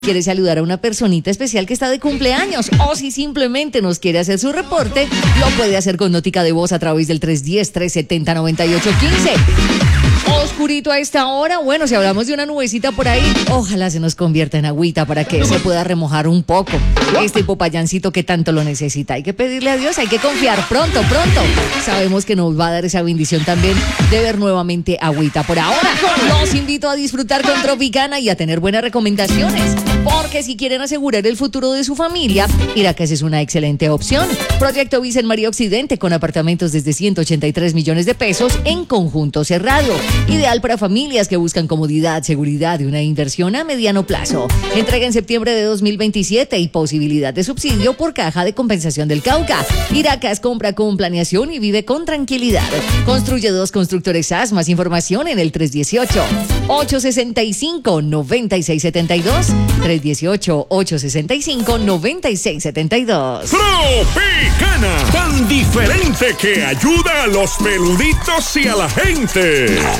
quiere saludar a una personita especial que está de cumpleaños o si simplemente nos quiere hacer su reporte, lo puede hacer con notica de voz a través del 310-370-9815. Oscurito a esta hora, bueno, si hablamos de una nubecita por ahí, ojalá se nos convierta en agüita para que se pueda remojar un poco este popayancito que tanto lo necesita. Hay que pedirle a Dios, hay que confiar pronto. Sabemos que nos va a dar esa bendición también de ver nuevamente agüita. Por ahora, los invito a disfrutar con Tropicana y a tener buenas recomendaciones, porque si quieren asegurar el futuro de su familia, Iracas es una excelente opción. Proyecto Visa en María Occidente con apartamentos desde 183 millones de pesos en conjunto cerrado. Ideal para familias que buscan comodidad, seguridad y una inversión a mediano plazo. Entrega en septiembre de 2027 y posibilidad de subsidio por caja de compensación del Cauca. Iracas compra con planeación y vive con tranquilidad. Construye 2 constructores SAS. Más información en el 318-865-9672. 318-865-9672. Tropicana, tan diferente que ayuda a los peluditos y a la gente.